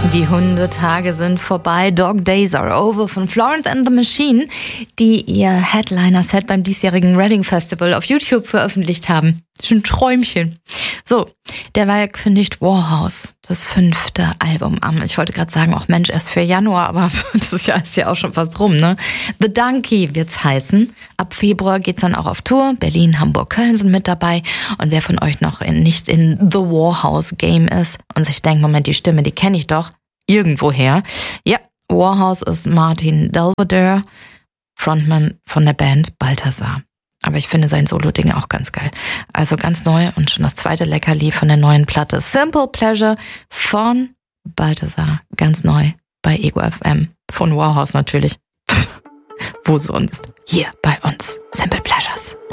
Die Hundetage sind vorbei, Dog Days are over von Florence and the Machine, die ihr Headliner-Set beim diesjährigen Reading Festival auf YouTube veröffentlicht haben. Schon ein Träumchen. So, derweil kündigt Warhouse das 5. Album an. Ich wollte gerade sagen, ach Mensch, erst für Januar, aber das Jahr ist ja auch schon fast rum, ne? The Donkey wird's heißen. Ab Februar geht's dann auch auf Tour. Berlin, Hamburg, Köln sind mit dabei. Und wer von euch noch nicht in The Warhouse-Game ist und sich denkt, Moment, die Stimme, die kenne ich doch irgendwoher. Ja, Warhouse ist Martin Delvedere, Frontman von der Band Balthasar. Aber ich finde sein Solo-Ding auch ganz geil. Also ganz neu und schon das zweite Leckerli von der neuen Platte Simple Pleasure von Balthasar. Ganz neu bei Ego FM. Von Warhouse natürlich. Wo sonst? Hier bei uns. Simple Pleasures.